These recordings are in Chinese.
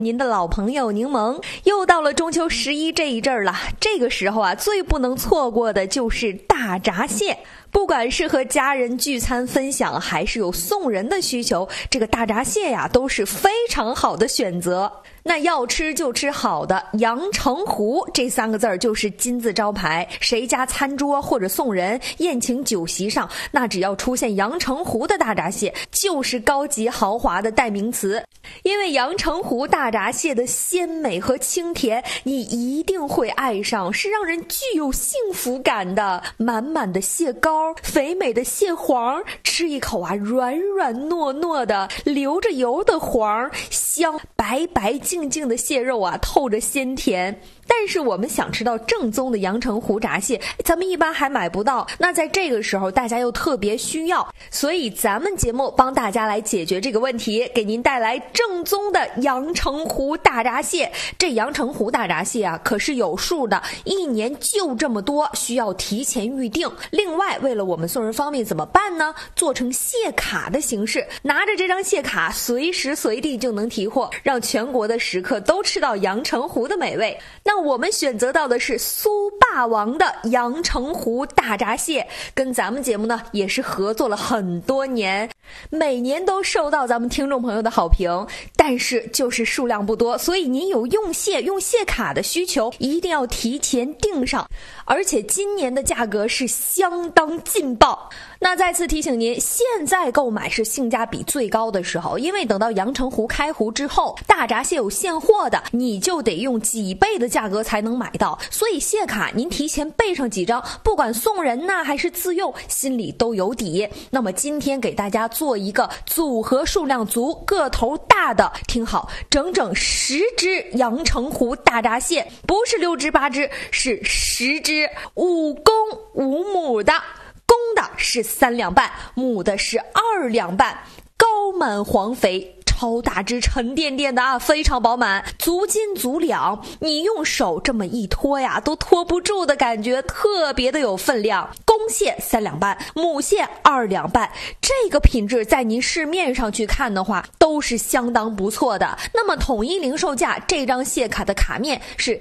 您的老朋友柠檬。又到了中秋11这一阵儿了，这个时候啊，最不能错过的就是大闸蟹。不管是和家人聚餐分享，还是有送人的需求，这个大闸蟹呀，都是非常好的选择。那要吃就吃好的，阳澄湖这3个字儿就是金字招牌。谁家餐桌或者送人、宴请酒席上，那只要出现阳澄湖的大闸蟹，就是高级豪华的代名词。因为阳澄湖大闸蟹的鲜美和清甜，你一定会爱上，是让人具有幸福感的。满满的蟹膏，肥美的蟹黄，吃一口啊，软软糯糯的，流着油的黄，香，白白净净的蟹肉啊，透着鲜甜。但是我们想吃到正宗的阳澄湖闸蟹，咱们一般还买不到。那在这个时候，大家又特别需要，所以咱们节目帮大家来解决这个问题，给您带来正宗的阳澄湖大闸蟹。这阳澄湖大闸蟹啊，可是有数的，一年就这么多，需要提前预定。另外，为了我们送人方便怎么办呢？做成蟹卡的形式，拿着这张蟹卡，随时随地就能提货，让全国的食客都吃到阳澄湖的美味。那我们选择到的是苏霸王的阳澄湖大闸蟹，跟咱们节目呢也是合作了很多年，每年都受到咱们听众朋友的好评，但是就是数量不多，所以您有用蟹卡的需求，一定要提前订上。而且今年的价格是相当劲爆。那再次提醒您，现在购买是性价比最高的时候，因为等到阳澄湖开湖之后，大闸蟹有现货的，你就得用几倍的价格才能买到。所以蟹卡您提前备上几张，不管送人呐还是自用，心里都有底。那么今天给大家做一个组合数量足、个头大的，听好，整整10只阳澄湖大闸蟹，不是6只8只，是10只，5公5母的。公的是3两半，母的是2两半，高满黄肥，超大只，沉甸甸的啊，非常饱满，足斤足两，你用手这么一拖呀，都拖不住的感觉，特别的有分量。公蟹3两半，母蟹2两半，这个品质在您市面上去看的话，都是相当不错的。那么统一零售价，这张蟹卡的卡面是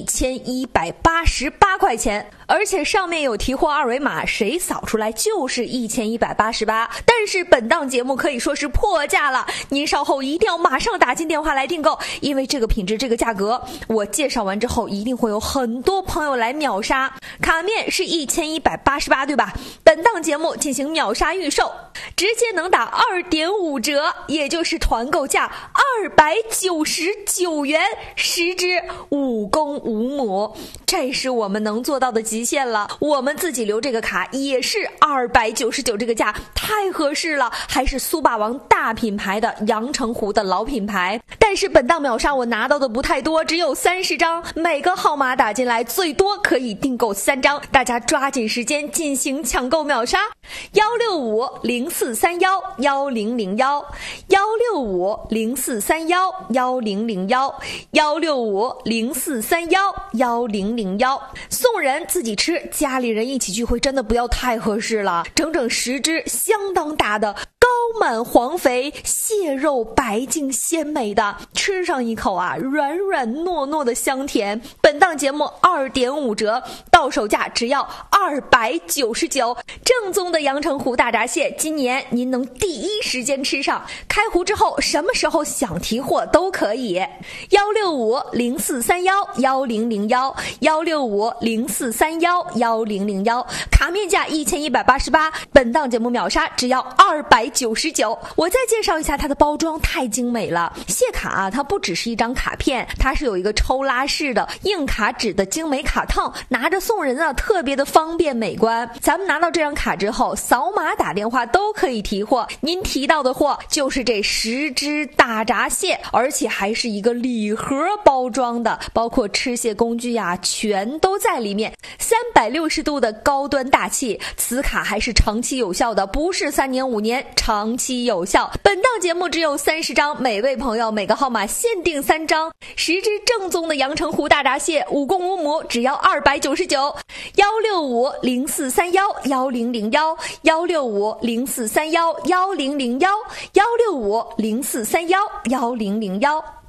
1188块钱，而且上面有提货二维码，谁扫出来就是1188。但是本档节目可以说是破价了，您稍后一定要马上打进电话来订购，因为这个品质这个价格，我介绍完之后一定会有很多朋友来秒杀。卡面是1188，对吧？本档节目进行秒杀预售，直接能打2.5折，也就是团购价299元，10只5公5母，这是我们能做到的极限了。我们自己留这个卡也是299这个价，太合适了，还是苏霸王大品牌的阳澄湖的老品牌。但是本档秒杀我拿到的不太多，只有30张，每个号码打进来最多可以订购3张，大家抓紧时间进行抢购秒杀。16504311001，16504311001，16504311001，送人自己吃，家里人一起聚会真的不要太合适了。整整10只相当大的高满黄肥，蟹肉白净鲜美的，吃上一口啊，软软糯糯的香甜。本档节目2.5折，到手价只要299，正宗的阳澄湖大闸蟹，今年您能第一时间吃上。开湖之后，什么时候想提货都可以。16504311001，16504311001，卡面价1188，本档节目秒杀只要299。我再介绍一下它的包装，太精美了。蟹卡啊，它不只是一张卡片，它是有一个抽拉式的硬卡纸的精美卡套，拿着送人啊，特别的方便美观。咱们拿到这张卡之后，扫码打电话都可以提货，您提到的货就是这10只大闸蟹，而且还是一个礼盒包装的，包括吃蟹工具啊，全都在里面。360度的高端大气，此卡还是长期有效的，不是3年5年，长期有效。本档节目只有30张，每位朋友每个号码限定3张，10只正宗的阳澄湖大闸蟹，5公5母，只要299。16504311001，16504311001，16504311001。